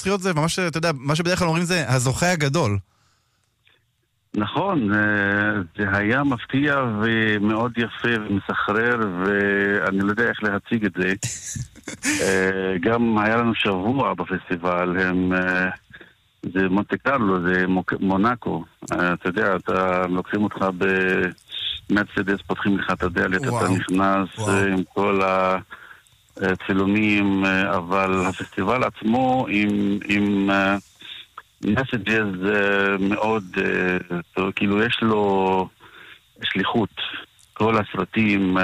הזכיות זה ממש, אתה יודע, מה שבדרך כלל אומרים זה הזוכה הגדול. נכון, זה היה מפתיע ומאוד יפה ומסחרר, ואני לא יודע איך להציג את זה. גם היה לנו שבוע בפסטיבל, זה מונטה קרלו, זה מונאקו. אתה יודע, לוקחים אותך במרצדס, פותחים לך את הדלת, אתה נכנס עם כל הצילומים, אבל הפסטיבל עצמו עם מסג'ז מאוד, כאילו יש לו שליחות. כל הסרטים,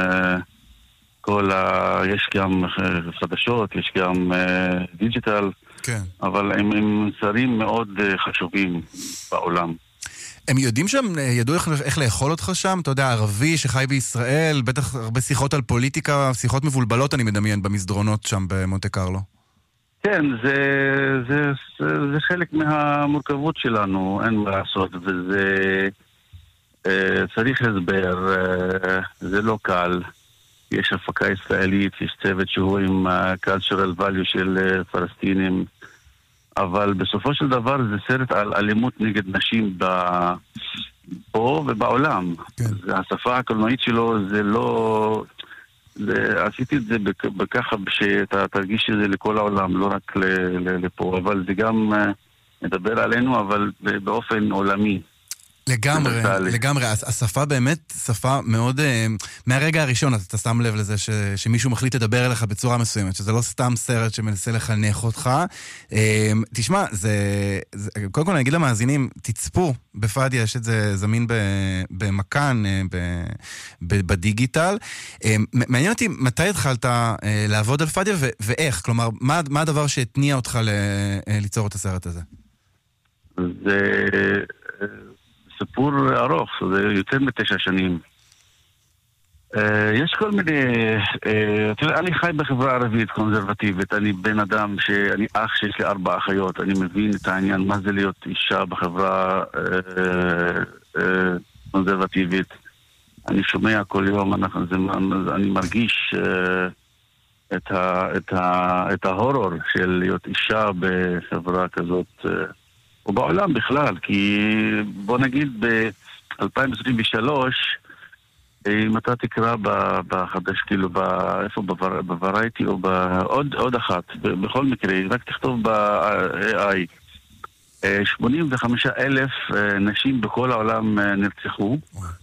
יש גם חדשות, יש גם דיג'יטל, כן. אבל הם שרים מאוד חשובים בעולם. הם יודעים שם, ידעו איך לאכול אותך שם? אתה יודע, ערבי שחי בישראל, בטח הרבה שיחות על פוליטיקה, שיחות מבולבלות אני מדמיין במסדרונות שם במונטה קרלו. כן, זה חלק מהמורכבות שלנו, אין מה לעשות, וזה צריך הסבר, זה לא קל. יש הפקה ישראלית, יש צוות שהוא עם cultural value של פלסטינים, אבל בסופו של דבר זה סרט על אלימות נגד נשים פה ובעולם. כן. השפה הקולנועית שלו זה לא... עשיתי את זה בככה שאתה תרגיש שזה לכל העולם, לא רק לפה, אבל זה גם מדבר עלינו, אבל באופן עולמי. לגמרי, לגמרי. השפה באמת שפה מאוד... מהרגע הראשון אתה שם לב לזה שמישהו מחליט לדבר אליך בצורה מסוימת, שזה לא סתם סרט שמנסה לחנך אותך. תשמע, קודם כל אני אגיד למאזינים, תצפו בפדיה, יש את זה זמין במכאן, בדיגיטל. מעניין אותי, מתי התחלת לעבוד על פדיה ואיך? כלומר, מה הדבר שהתניע אותך ליצור את הסרט הזה? זה... סיפור ארוך, זה יותר מ9 שנים. יש כל מיני... אני חי בחברה ערבית קונסרבטיבית, אני בן אדם שאני אח שיש לי 4 אחיות, אני מבין את העניין, מה זה להיות אישה בחברה קונסרבטיבית. אני שומע כל יום, אני מרגיש את ההורור של להיות אישה בחברה כזאת... ובעולם בכלל, כי בוא נגיד ב-2023, אם אתה תקרא בחדש, כאילו, איפה בוורייטי או עוד אחת, בכל מקרה, רק תכתוב ב-AI, 85,000 נשים בכל העולם נרצחו,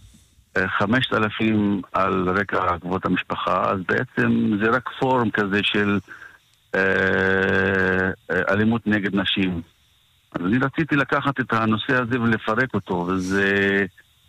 5,000 על רקע כבוד המשפחה, אז בעצם זה רק פורום כזה של אלימות נגד נשים. אז אני רציתי לקחת את הנושא הזה ולפרק אותו, וזה...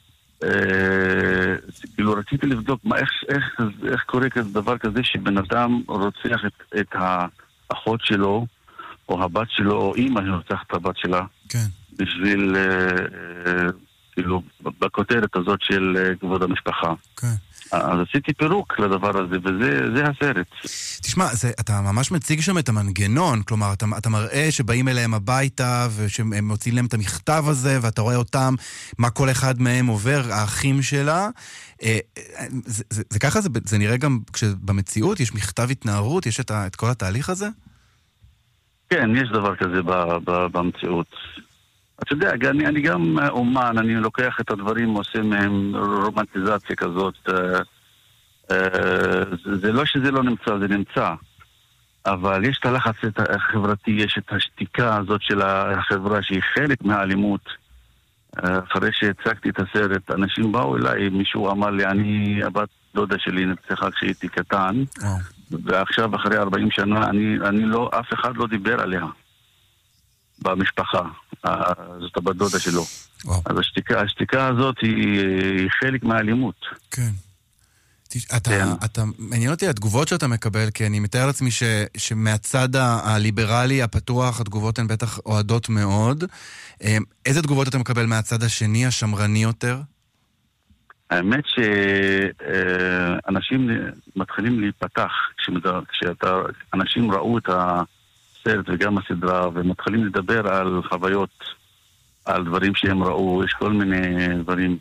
כאילו רציתי לבדוק איך קורה דבר כזה שבן אדם רוצח את האחות שלו, או הבת שלו, או אמא שרוצחת את הבת שלה. כן. בשביל, כאילו, בכותרת הזאת של כבוד המשפחה. כן. אז עשיתי פירוק לדבר הזה, וזה הסרט. תשמע, אתה ממש מציג שם את המנגנון, כלומר, אתה מראה שבאים אליהם הביתה, ושהם מוצאים להם את המכתב הזה, ואתה רואה אותם, מה כל אחד מהם עובר, האחים שלה. זה ככה, זה נראה גם כשבמציאות יש מכתב התנערות, יש את כל התהליך הזה? כן, יש דבר כזה במציאות. אתה יודע, אני גם אומן, אני לוקח את הדברים, עושה מהם רומנטיזציה כזאת. זה לא שזה לא נמצא, זה נמצא. אבל יש את הלחץ החברתי, יש את השתיקה הזאת של החברה שהיא חלק מהאלימות. אחרי שהצגתי את הסרט, אנשים באו אליי, מישהו אמר לי, הבת דודה שלי נרצחה כשהייתי קטן, ועכשיו אחרי 40 שנה, אף אחד לא דיבר עליה. במשפחה, זאת הבת דודה שלו. אז השתיקה הזאת היא חלק מהאלימות. כן. אתה מעניין אותי התגובות שאתה מקבל, כי אני מתאר לעצמי שמהצד הליברלי הפתוח, התגובות הן בטח אוהדות מאוד. איזה תגובות אתה מקבל מהצד השני, השמרני יותר? האמת שאנשים מתחילים להיפתח, כשאנשים ראו את הסרט וגם הסדרה, ומתחילים לדבר על חוויות, על דברים שהם ראו, יש כל מיני דברים.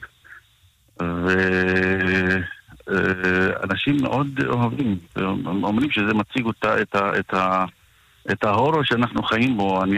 ואנשים מאוד אוהבים, אומרים שזה מציג אותה, את ההורור שאנחנו חיים בו.